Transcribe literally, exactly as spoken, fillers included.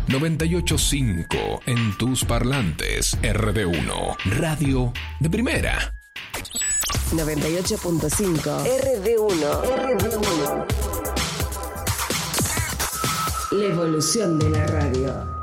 noventa y ocho punto cinco en tus parlantes. R D uno, radio de primera. noventa y ocho punto cinco R D uno. R D uno. La evolución de la radio.